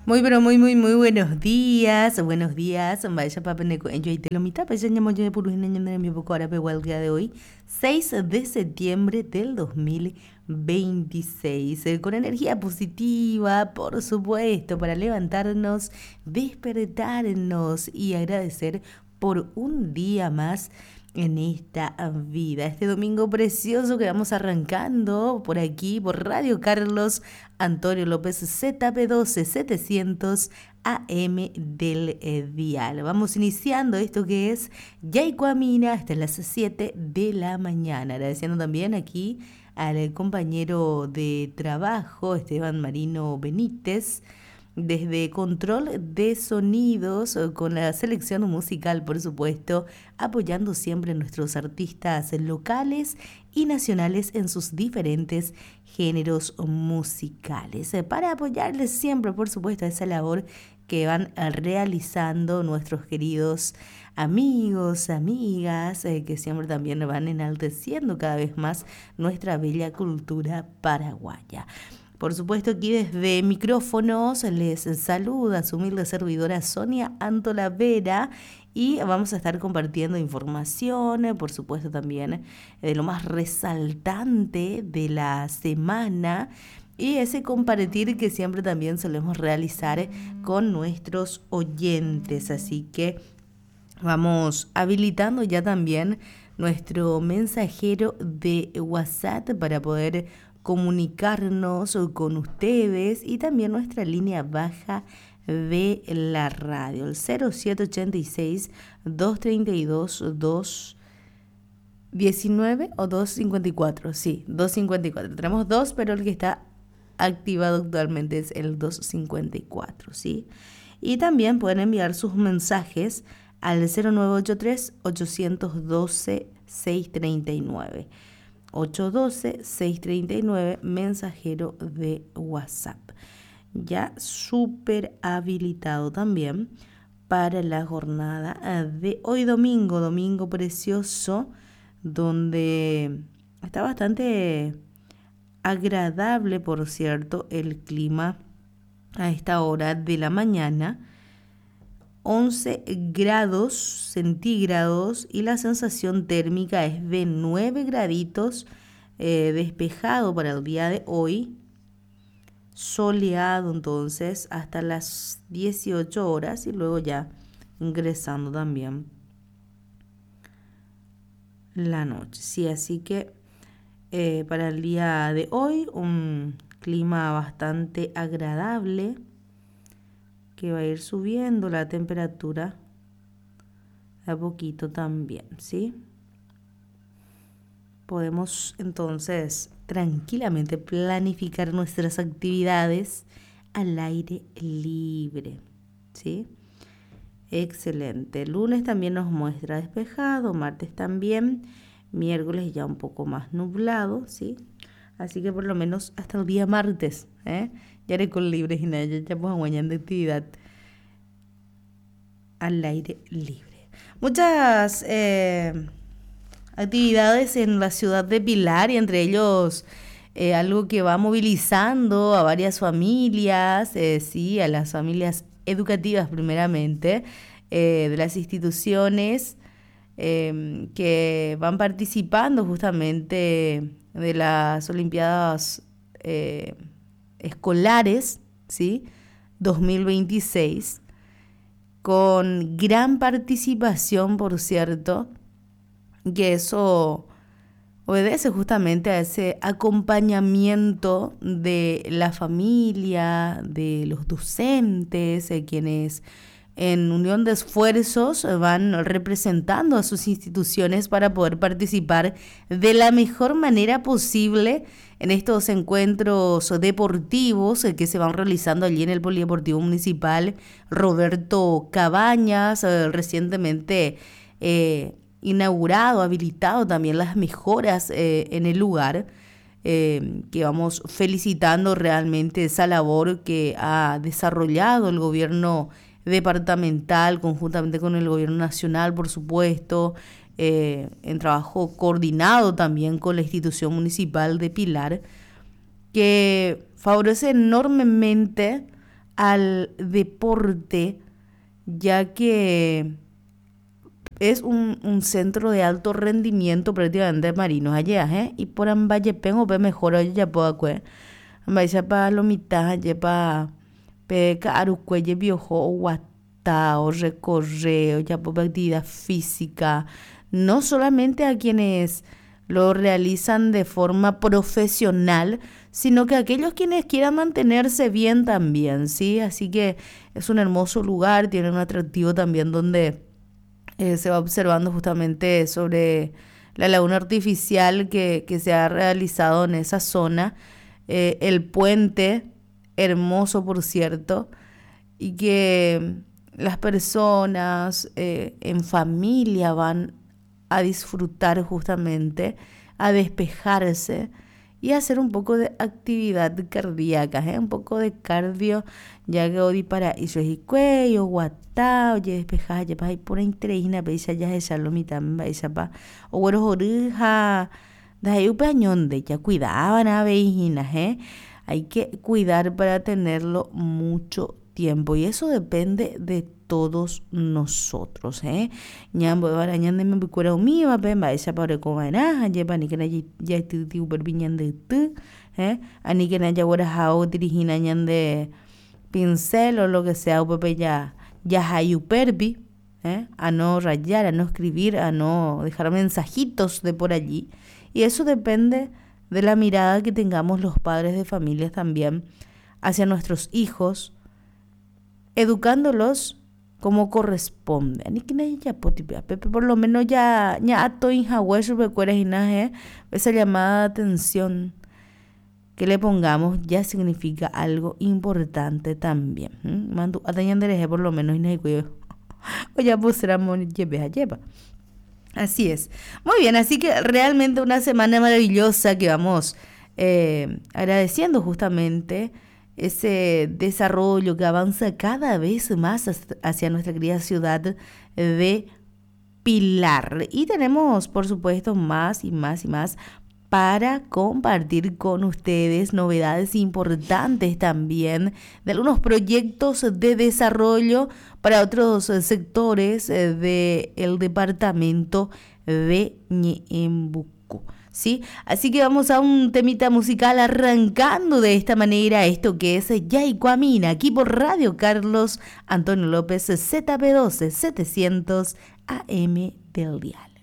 Muy, pero muy buenos días. Buenos días. Vaya papá neko enjoy te lo mitad. Pues ya llamo yo por un año de mi poco ahora pero el día de hoy, 6 de septiembre del 2026. Con energía positiva, por supuesto, para levantarnos, despertarnos y agradecer por un día más en esta vida. Este domingo precioso que vamos arrancando por aquí, por Radio Carlos Antonio López ZP12 700 AM del dial. Vamos iniciando esto que es Yaicuamina hasta las 7 de la mañana. Agradeciendo también aquí al compañero de trabajo Esteban Marino Benítez, desde control de sonidos, con la selección musical, por supuesto, apoyando siempre a nuestros artistas locales y nacionales en sus diferentes géneros musicales. Para apoyarles siempre, por supuesto, a esa labor que van realizando nuestros queridos amigos, amigas, que siempre también van enalteciendo cada vez más nuestra bella cultura paraguaya. Por supuesto, aquí desde micrófonos les saluda su humilde servidora Sonia Antola Vera y vamos a estar compartiendo información, por supuesto también de lo más resaltante de la semana y ese compartir que siempre también solemos realizar con nuestros oyentes. Así que vamos habilitando ya también nuestro mensajero de WhatsApp para poder comunicarnos con ustedes y también nuestra línea baja de la radio, el 0786 232 219 o 254, sí, 254. Tenemos dos, pero el que está activado actualmente es el 254, ¿sí? Y también pueden enviar sus mensajes al 0983 812 639. 812-639, mensajero de WhatsApp. Ya súper habilitado también para la jornada de hoy domingo precioso, donde está bastante agradable, por cierto, el clima a esta hora de la mañana. 11 grados centígrados y la sensación térmica es de 9 graditos, despejado para el día de hoy, soleado entonces hasta las 18 horas y luego ya ingresando también la noche. Sí, así que para el día de hoy un clima bastante agradable, que va a ir subiendo la temperatura a poquito también, ¿sí? Podemos entonces tranquilamente planificar nuestras actividades al aire libre, ¿sí? Excelente. El lunes también nos muestra despejado, martes también, miércoles ya un poco más nublado, ¿sí? Así que por lo menos hasta el día martes, ya haré con libres y nada, ya pues aguanyando actividad al aire libre. Muchas actividades en la ciudad de Pilar y entre ellos algo que va movilizando a varias familias, sí, a las familias educativas primeramente, de las instituciones que van participando justamente de las Olimpiadas escolares, ¿sí? 2026, con gran participación, por cierto, que eso obedece justamente a ese acompañamiento de la familia, de los docentes, quienes en unión de esfuerzos van representando a sus instituciones para poder participar de la mejor manera posible en estos encuentros deportivos que se van realizando allí en el Polideportivo Municipal Roberto Cabañas, recientemente inaugurado, habilitado también las mejoras en el lugar, que vamos felicitando realmente esa labor que ha desarrollado el gobierno departamental, conjuntamente con el gobierno nacional, por supuesto, en trabajo coordinado también con la institución municipal de Pilar, que favorece enormemente al deporte, ya que es un centro de alto rendimiento prácticamente marinos allá, y por ambaye pengo pe mejor ya puedo ambaye pa lo mitad pa pe carucuelle viejo guata o recorreo ya por actividad física, no solamente a quienes lo realizan de forma profesional, sino que aquellos quienes quieran mantenerse bien también, ¿sí? Así que es un hermoso lugar, tiene un atractivo también donde se va observando justamente sobre la laguna artificial que se ha realizado en esa zona, el puente, hermoso por cierto, y que las personas en familia van a disfrutar justamente, a despejarse y a hacer un poco de actividad cardíaca, un poco de cardio, ya que hoy para eso es cuello, guatao, ya despejar, ya para ir por entreina, pero ya es lo mitad, ya pa, o bueno, oreja, de ahí un pañón de ya cuidaban a vejinas, hay que cuidar para tenerlo mucho tiempo y eso depende de todos nosotros, ñambo barañan me cura mi va pe esa para comana lleva ni que ya tu perbiñan de tu ani que ya ahora hao dirigina ñan de pincel o lo que sea o pepe ya hayu perbi, a no rayar, a no escribir, a no dejar mensajitos de por allí, y eso depende de la mirada que tengamos los padres de familias también hacia nuestros hijos, educándolos como corresponde. Ni que nadie ya Pepe por lo menos ya ato en Hawái esa llamada de atención que le pongamos ya significa algo importante también. Mando atañandereje por lo menos o ya puséramos lleva. Así es. Muy bien, así que realmente una semana maravillosa que vamos agradeciendo justamente ese desarrollo que avanza cada vez más hacia nuestra querida ciudad de Pilar. Y tenemos, por supuesto, más y más y más para compartir con ustedes novedades importantes también de algunos proyectos de desarrollo para otros sectores del departamento de Ñeembucú. ¿Sí? Así que vamos a un temita musical arrancando de esta manera esto que es Yaicuamina, aquí por Radio Carlos Antonio López, ZP12 700 AM del dial.